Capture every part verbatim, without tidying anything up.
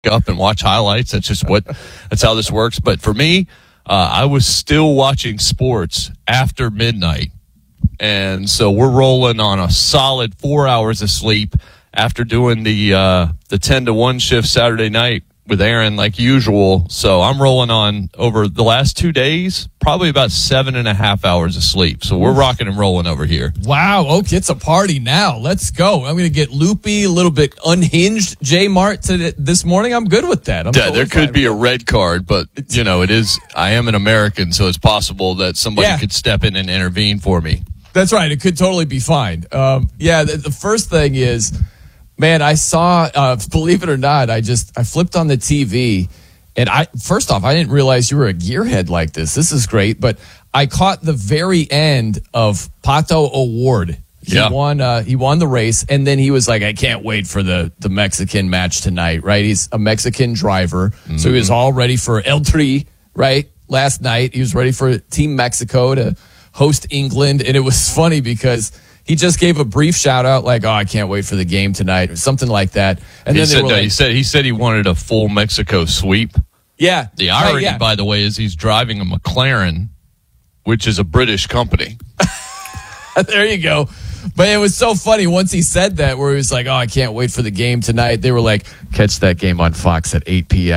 up and watch highlights. That's just what, that's how this works. But for me, uh, I was still watching sports after midnight. And so we're rolling on a solid four hours of sleep after doing the, uh, the ten to one shift Saturday night with Aaron like usual. So I'm rolling on over the last two days, probably about seven and a half hours of sleep. So we're rocking and rolling over here. Wow. Okay. It's a party now. Let's go. I'm going to get loopy, a little bit unhinged. J Mart today, this morning. I'm good with that. I'm yeah, there could be a red card, but you know, it is, I am an American, so it's possible that somebody yeah. could step in and intervene for me. That's right. It could totally be fine. Um, yeah. The, the first thing is, man, I saw, uh, believe it or not, I just, I flipped on the T V and I, first off, I didn't realize you were a gearhead like this. This is great. But I caught the very end of Pato O'Ward. He yeah. won, uh, he won the race. And then he was like, I can't wait for the, the Mexican match tonight, right? He's a Mexican driver. Mm-hmm. So he was all ready for El Tri, right? Last night, he was ready for Team Mexico to host England. And it was funny because he just gave a brief shout out, like, "Oh, I can't wait for the game tonight," or something like that. And he then said, they were no, like, he said he said he wanted a full Mexico sweep. Yeah. The irony, right, yeah. by the way, is he's driving a McLaren, which is a British company. There you go. But it was so funny once he said that, where he was like, "Oh, I can't wait for the game tonight." They were like, "Catch that game on Fox at eight p.m."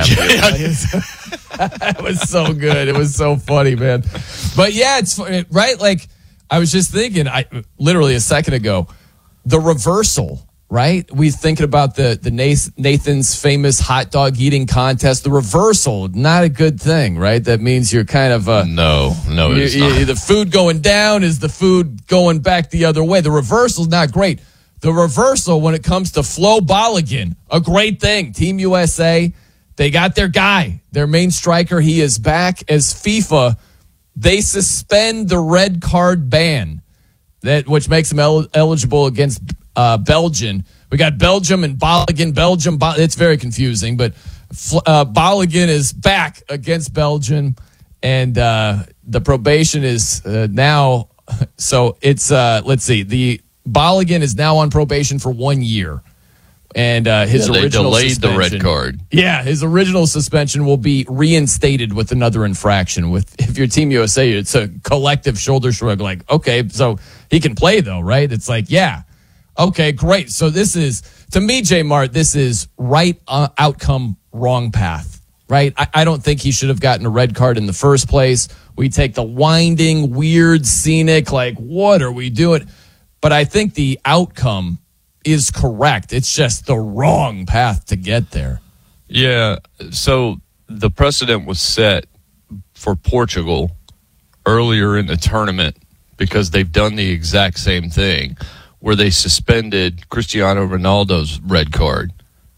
It was so good. It was so funny, man. But yeah, it's right. Like, I was just thinking, I literally a second ago, the reversal, right? We thinking about the the Nathan's famous hot dog eating contest. The reversal, not a good thing, right? That means you're kind of uh, no, no, you, it's you, not. The food going down is the food going back the other way. The reversal's not great. The reversal, when it comes to Flo Balogun, a great thing. Team U S A, they got their guy, their main striker. He is back as FIFA. They suspend the red card ban, that which makes them el- eligible against uh, Belgium. We got Belgium and Balogun. Belgium, Bo- it's very confusing, but uh, Balogun is back against Belgium, and uh, the probation is uh, now. So it's uh, let's see, the Balogun is now on probation for one year. And uh, his yeah, they original delayed suspension, the red card. Yeah, his original suspension will be reinstated with another infraction. With if you're Team U S A, it's a collective shoulder shrug. Like, okay, so he can play though, right? It's like, yeah, okay, great. So this is, to me, J Mart, this is right uh, outcome, wrong path, right? I, I don't think he should have gotten a red card in the first place. We take the winding, weird, scenic, like, what are we doing? But I think the outcome is correct. It's just the wrong path to get there. Yeah. So the precedent was set for Portugal earlier in the tournament because they've done the exact same thing where they suspended Cristiano Ronaldo's red card.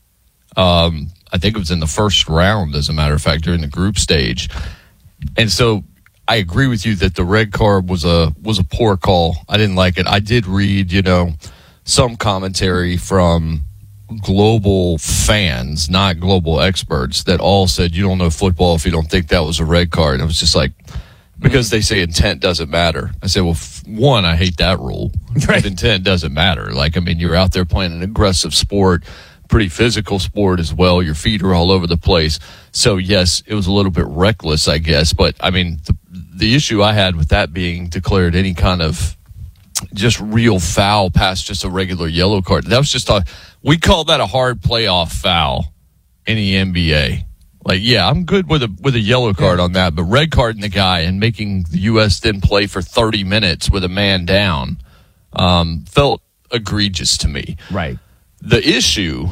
Um, I think it was in the first round, as a matter of fact, during the group stage. And so I agree with you that the red card was a was a poor call. I didn't like it. I did read, you know, some commentary from global fans, not global experts, that all said you don't know football if you don't think that was a red card. And it was just like, because they say intent doesn't matter. I said, well, f- one, I hate that rule. Right. If intent doesn't matter. Like, I mean, you're out there playing an aggressive sport, pretty physical sport as well. Your feet are all over the place. So, yes, it was a little bit reckless, I guess. But, I mean, the, the issue I had with that being declared any kind of just real foul past just a regular yellow card. That was just a, we call that a hard playoff foul in the N B A. Like, yeah, I'm good with a with a yellow card on that, but red carding the guy and making the U S then play for thirty minutes with a man down um, felt egregious to me. Right. The issue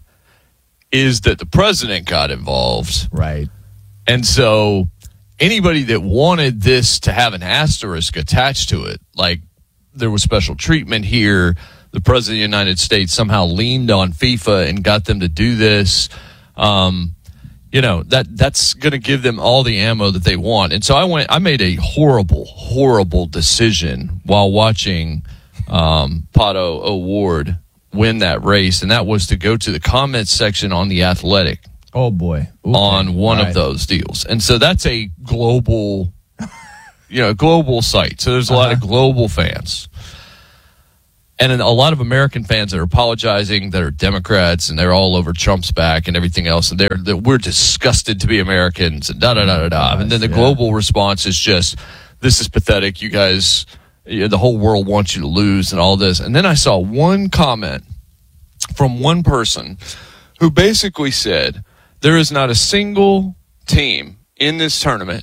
is that the president got involved. Right. And so anybody that wanted this to have an asterisk attached to it, like, there was special treatment here, the president of the United States somehow leaned on FIFA and got them to do this. Um, you know, that that's going to give them all the ammo that they want. And so I went, I made a horrible, horrible decision while watching um, Pato O'Ward win that race. And that was to go to the comments section on The Athletic. Oh, boy. Okay. On one right. of those deals. And so that's a global you know, global site. So there's a uh-huh. lot of global fans. And then a lot of American fans that are apologizing, that are Democrats, and they're all over Trump's back and everything else, and they're, they're we're disgusted to be Americans, and da da da da da. And then the yeah. global response is just, this is pathetic. You guys, you know, the whole world wants you to lose, and all this. And then I saw one comment from one person who basically said, there is not a single team in this tournament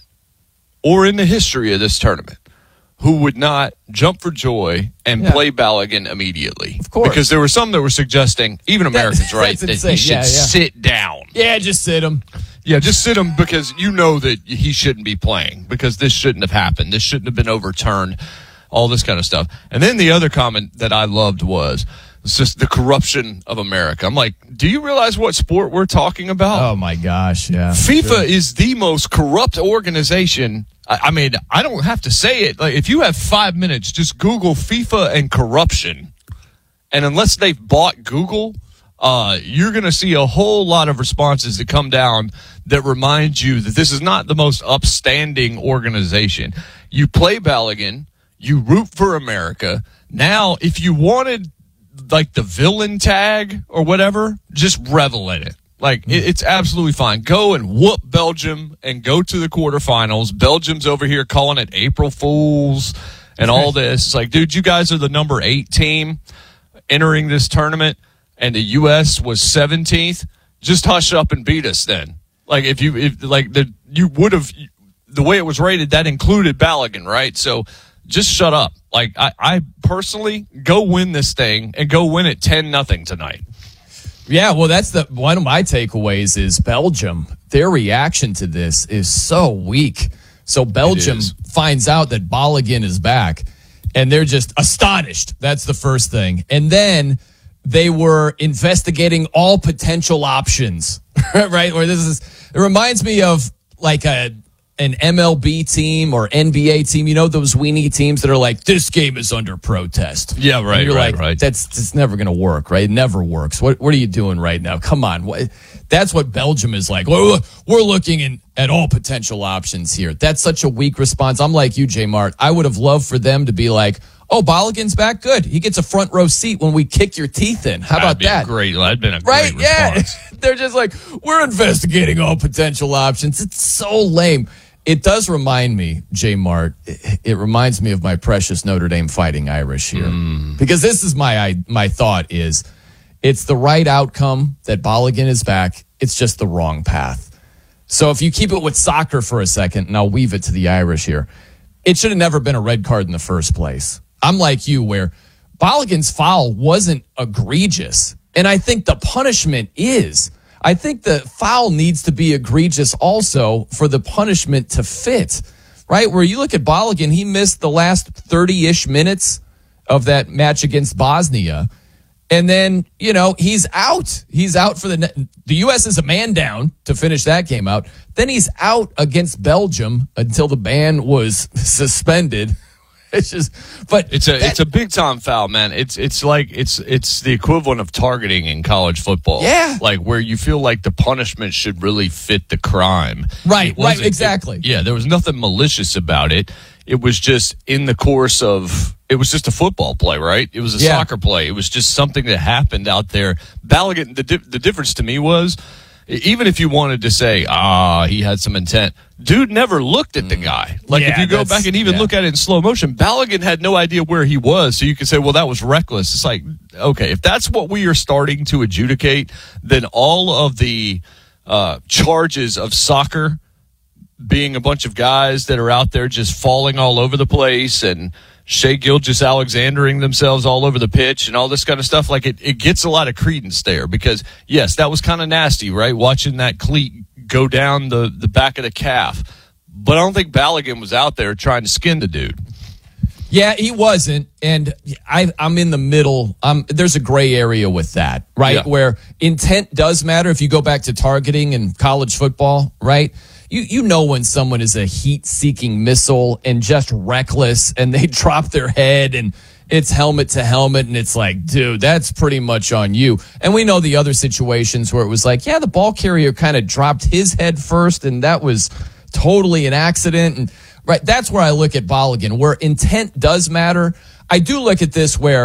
or in the history of this tournament who would not jump for joy and yeah. play Balogun immediately. Of course. Because there were some that were suggesting, even Americans, that, right, that insane. he should yeah, yeah. sit down. Yeah, just sit him. Yeah, just sit him because you know that he shouldn't be playing, because this shouldn't have happened. This shouldn't have been overturned, all this kind of stuff. And then the other comment that I loved was, it's just the corruption of America. I'm like, do you realize what sport we're talking about? Oh, my gosh, yeah. FIFA sure. is the most corrupt organization. I, I mean, I don't have to say it. Like, if you have five minutes, just Google FIFA and corruption. And unless they've bought Google, uh, you're going to see a whole lot of responses that come down that remind you that this is not the most upstanding organization. You play Balogun, you root for America. Now, if you wanted like the villain tag or whatever, just revel in it. Like, it, it's absolutely fine. Go and whoop Belgium and go to the quarterfinals. Belgium's over here calling it April Fools and all this. It's like, dude, you guys are the number eight team entering this tournament, and the U S was seventeenth. Just hush up and beat us then. Like, if you, if like, the, you would have, the way it was rated, that included Balogun, right? So just shut up. Like, I, I personally, go win this thing and go win it ten nothing tonight. Yeah, well, that's the one of my takeaways is Belgium. Their reaction to this is so weak. So Belgium finds out that Balogun is back, and they're just astonished. That's the first thing. And then they were investigating all potential options, right? Where this is, it reminds me of like a an M L B team or N B A team. You know, those weenie teams that are like, this game is under protest. Yeah, right, and you're right, like, right. That's, that's never going to work, right? It never works. What What are you doing right now? Come on. What, that's what Belgium is like. We're, we're looking in, at all potential options here. That's such a weak response. I'm like you, J Mart. I would have loved for them to be like, oh, Balogun's back? Good. He gets a front row seat when we kick your teeth in. How about That'd that? be great. That'd been a Right? great Yeah. response. They're just like, we're investigating all potential options. It's so lame. It does remind me, J Mart, it, it reminds me of my precious Notre Dame Fighting Irish here. Mm. Because this is my I, my thought is, it's the right outcome that Balogun is back. It's just the wrong path. So if you keep it with soccer for a second, and I'll weave it to the Irish here, it should have never been a red card in the first place. I'm like you, where Balogun's foul wasn't egregious. And I think the punishment is. I think the foul needs to be egregious also for the punishment to fit, right? Where you look at Balogun, he missed the last thirty-ish minutes of that match against Bosnia. And then, you know, he's out. He's out for the – the U S is a man down to finish that game out. Then he's out against Belgium until the ban was suspended. It's just, but it's a that, it's a big time foul, man. It's it's like it's it's the equivalent of targeting in college football. Yeah, like where you feel like the punishment should really fit the crime. Right, right, exactly. It, yeah, there was nothing malicious about it. It was just in the course of. It was just a football play, right? It was a yeah. soccer play. It was just something that happened out there. Balogun. The di- the difference to me was, even if you wanted to say, ah, he had some intent, dude never looked at the guy. Like, yeah, if you go back and even yeah. look at it in slow motion, Balogun had no idea where he was, so you could say, well, that was reckless. It's like, okay, if that's what we are starting to adjudicate, then all of the uh, charges of soccer being a bunch of guys that are out there just falling all over the place and Shea Gilgeous-Alexandering themselves all over the pitch and all this kind of stuff, like it, it gets a lot of credence there because, yes, that was kind of nasty, right? Watching that cleat go down the, the back of the calf. But I don't think Balogun was out there trying to skin the dude. Yeah, he wasn't. And I, I'm in the middle. Um, there's a gray area with that, right? Yeah. Where intent does matter. If you go back to targeting in college football, right? You you know when someone is a heat-seeking missile and just reckless and they drop their head and it's helmet to helmet and it's like, dude, that's pretty much on you. And we know the other situations where it was like, yeah, the ball carrier kind of dropped his head first and that was totally an accident. And right, that's where I look at Balogun, where intent does matter. I do look at this where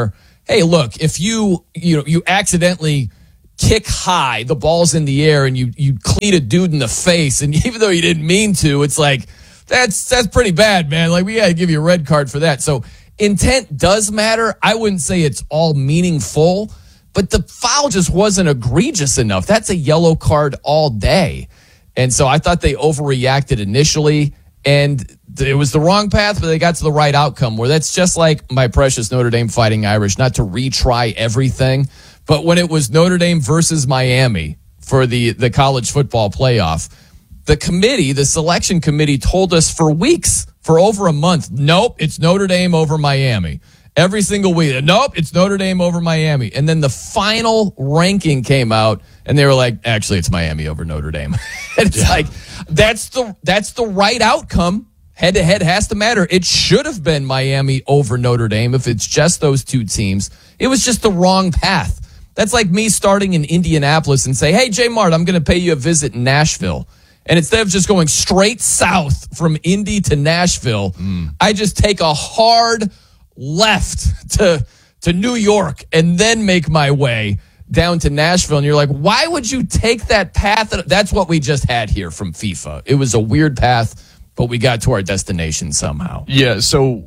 hey, look, if you you know you accidentally kick high, the ball's in the air, and you you cleat a dude in the face, and even though you didn't mean to, it's like that's that's pretty bad, man. Like we got to give you a red card for that. So intent does matter. I wouldn't say it's all meaningful, but the foul just wasn't egregious enough. That's a yellow card all day. And so I thought they overreacted initially, and it was the wrong path, but they got to the right outcome, where that's just like my precious Notre Dame Fighting Irish, not to retry everything, but when it was Notre Dame versus Miami for the, the college football playoff, the committee, the selection committee told us for weeks, for over a month, nope, it's Notre Dame over Miami. Every single week, nope, it's Notre Dame over Miami. And then the final ranking came out, and they were like, actually, it's Miami over Notre Dame. And it's yeah. like, that's the that's the right outcome. Head-to-head has to matter. It should have been Miami over Notre Dame if it's just those two teams. It was just the wrong path. That's like me starting in Indianapolis and say, hey, J Mart, I'm going to pay you a visit in Nashville. And instead of just going straight south from Indy to Nashville, mm. I just take a hard left to to New York and then make my way down to Nashville. And you're like, why would you take that path? That's what we just had here from FIFA. It was a weird path, but we got to our destination somehow. Yeah, so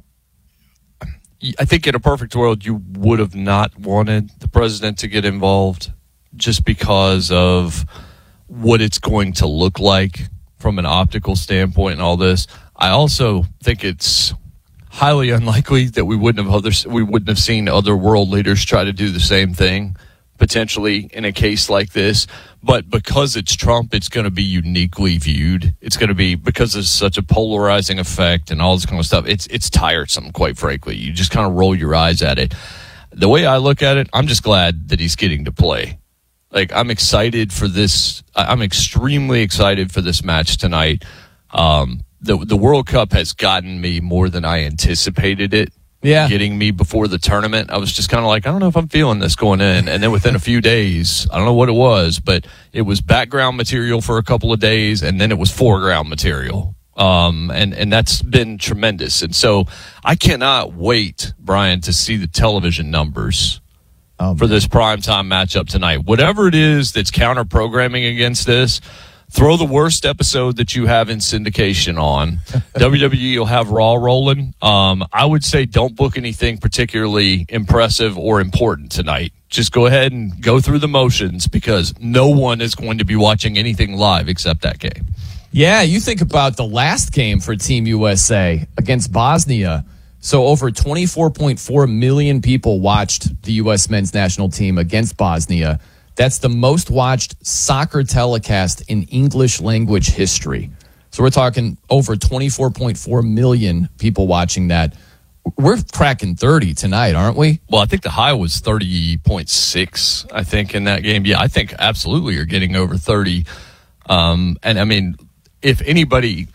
I think in a perfect world, you would have not wanted the president to get involved just because of what it's going to look like from an optical standpoint and all this. I also think it's highly unlikely that we wouldn't have other we wouldn't have seen other world leaders try to do the same thing potentially in a case like this. But because it's Trump, it's going to be uniquely viewed. It's going to be, because there's such a polarizing effect and all this kind of stuff, it's it's tiresome, quite frankly. You just kind of roll your eyes at it. The way I look at it, I'm just glad that he's getting to play. Like, I'm excited for this. I'm extremely excited for this match tonight. Um, the the World Cup has gotten me more than I anticipated it. Yeah. Getting me before the tournament. I was just kind of like, I don't know if I'm feeling this going in. And then within a few days, I don't know what it was, but it was background material for a couple of days, and then it was foreground material. Um, and, and that's been tremendous. And so I cannot wait, Brian, to see the television numbers oh, for this primetime matchup tonight. Whatever it is that's counter-programming against this, throw the worst episode that you have in syndication on. W W E will have Raw rolling. Um, I would say don't book anything particularly impressive or important tonight. Just go ahead and go through the motions, because no one is going to be watching anything live except that game. Yeah, you think about the last game for Team U S A against Bosnia. So over twenty-four point four million people watched the U S men's national team against Bosnia. That's the most watched soccer telecast in English language history. So we're talking over twenty-four point four million people watching that. We're cracking thirty tonight, aren't we? Well, I think the high was thirty point six, I think, in that game. Yeah, I think absolutely you're getting over thirty. Um, and, I mean, if anybody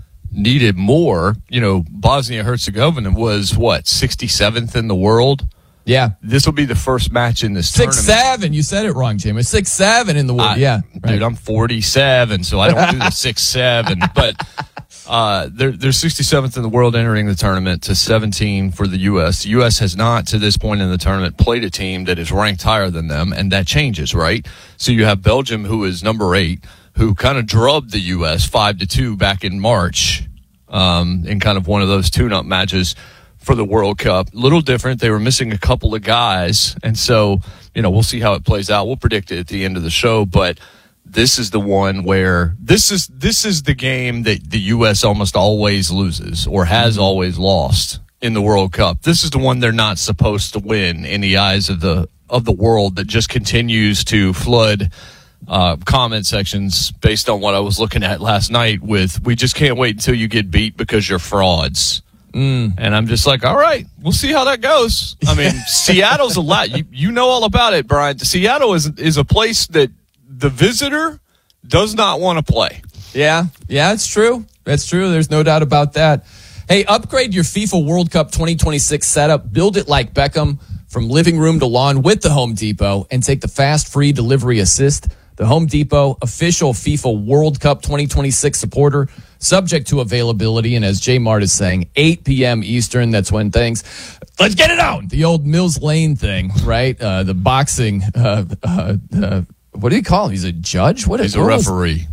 needed more, you know, Bosnia-Herzegovina was, what, sixty-seventh in the world? Yeah. This will be the first match in this six, tournament. Six seven. You said it wrong, Jamie. Six seven in the world. Yeah. Right. Dude, I'm forty-seven, so I don't do the six seven. But uh, they're, they're sixty-seventh in the world entering the tournament to seventeen for the U S. The U S has not, to this point in the tournament, played a team that is ranked higher than them, and that changes, right? So you have Belgium, who is number eight, who kind of drubbed the U S five to two back in March um, in kind of one of those tune-up matches for the World Cup. A little different. They were missing a couple of guys. And so, you know, we'll see how it plays out. We'll predict it at the end of the show. But this is the one where this is this is the game that the U S almost always loses, or has mm-hmm. always lost in the World Cup. This is the one they're not supposed to win in the eyes of the of the world, that just continues to flood uh, comment sections based on what I was looking at last night with, we just can't wait until you get beat because you're frauds. Mm. And I'm just like, all right, we'll see how that goes. I mean, Seattle's a lot. You, you know all about it, Brian. Seattle is is a place that the visitor does not want to play. Yeah, yeah, it's true. That's true. There's no doubt about that. Hey, upgrade your FIFA World Cup twenty twenty-six setup. Build it like Beckham, from living room to lawn, with the Home Depot, and take the fast, free delivery assist. The Home Depot, official FIFA World Cup twenty twenty-six supporter. subject to availability. And as J Mart is saying, eight p.m. Eastern, that's when things, let's get it out. The old Mills Lane thing, right? Uh, the boxing, uh, uh, uh, what do you call him? He's a judge? What He's what a was- referee.